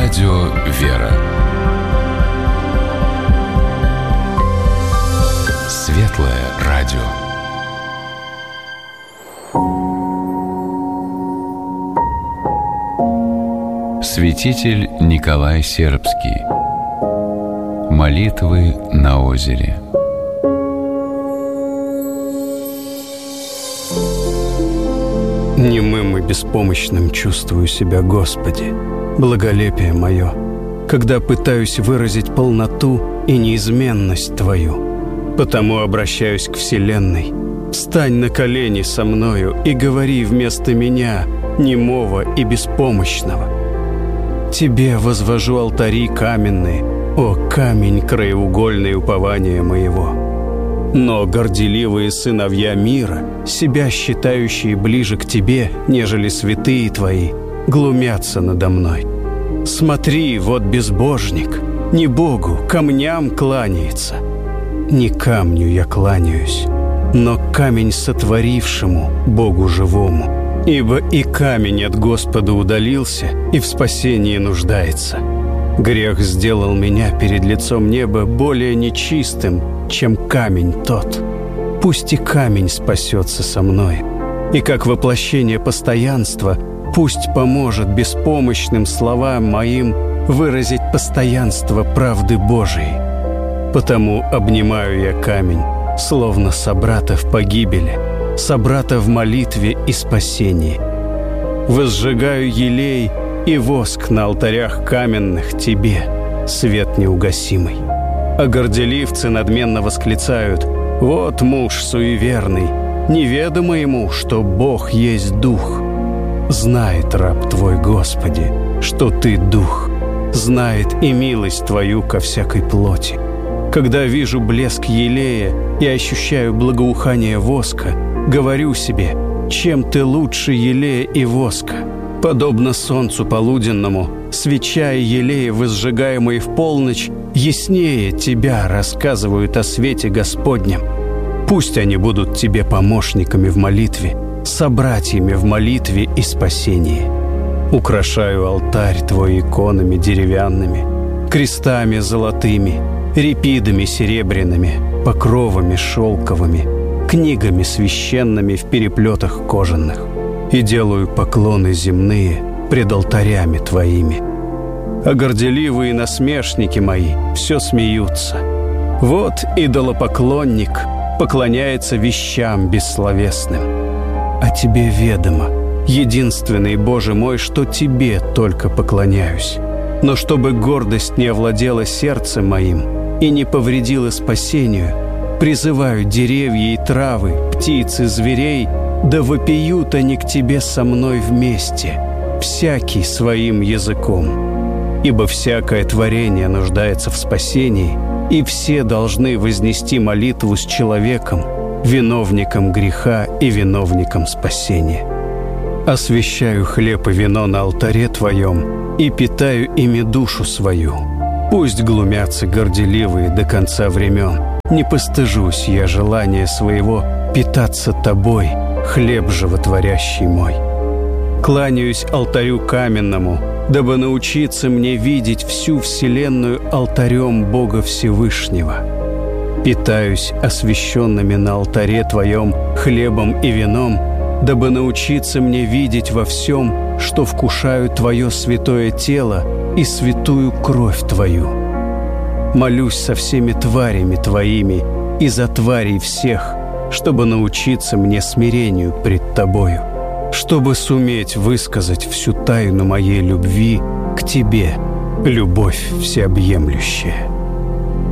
Радио «Вера». Светлое радио. Святитель Николай Сербский. Молитвы на озере. Немым и беспомощным чувствую себя, Господи, благолепие Мое, когда пытаюсь выразить полноту и неизменность Твою. Потому обращаюсь к Вселенной. Встань на колени со мною и говори вместо меня, немого и беспомощного. Тебе возвожу алтари каменные, о камень краеугольный упования моего. Но горделивые сыновья мира, себя считающие ближе к Тебе, нежели святые Твои, глумятся надо мной. Смотри, вот безбожник, не Богу, камням кланяется. Не камню я кланяюсь, но камень сотворившему, Богу живому. Ибо и камень от Господа удалился и в спасении нуждается. Грех сделал меня перед лицом неба более нечистым, чем камень тот. Пусть и камень спасется со мной, и как воплощение постоянства пусть поможет беспомощным словам моим выразить постоянство правды Божией. Потому обнимаю я камень, словно собрата в погибели, собрата в молитве и спасении. Возжигаю елей и воск на алтарях каменных Тебе, свет неугасимый. А горделивцы надменно восклицают: «Вот муж суеверный, неведомо ему, что Бог есть Дух». Знает раб Твой, Господи, что Ты Дух, знает и милость Твою ко всякой плоти. Когда вижу блеск елея и ощущаю благоухание воска, говорю себе: чем Ты лучше елея и воска? Подобно солнцу полуденному, свеча и елея, возжигаемые в полночь, яснее Тебя рассказывают о свете Господнем. Пусть они будут Тебе помощниками в молитве, собратьями в молитве и спасении. Украшаю алтарь Твой иконами деревянными, крестами золотыми, репидами серебряными, покровами шелковыми, книгами священными в переплетах кожаных. И делаю поклоны земные пред алтарями Твоими. А горделивые насмешники мои все смеются. Вот идолопоклонник поклоняется вещам бессловесным. А Тебе ведомо, единственный Боже мой, что Тебе только поклоняюсь. Но чтобы гордость не овладела сердцем моим и не повредила спасению, призываю деревья и травы, птиц и зверей, да вопиют они к Тебе со мной вместе, всякий своим языком. Ибо всякое творение нуждается в спасении, и все должны вознести молитву с человеком, виновником греха и виновником спасения. Освящаю хлеб и вино на алтаре Твоем и питаю ими душу свою. Пусть глумятся горделивые до конца времен. Не постыжусь я желания своего питаться Тобой, хлеб животворящий мой. Кланяюсь алтарю каменному, дабы научиться мне видеть всю вселенную алтарем Бога Всевышнего. Питаюсь освященными на алтаре Твоем хлебом и вином, дабы научиться мне видеть во всем, что вкушаю Твое святое тело и святую кровь Твою. Молюсь со всеми тварями Твоими и за тварей всех, чтобы научиться мне смирению пред Тобою, чтобы суметь высказать всю тайну моей любви к Тебе, любовь всеобъемлющая.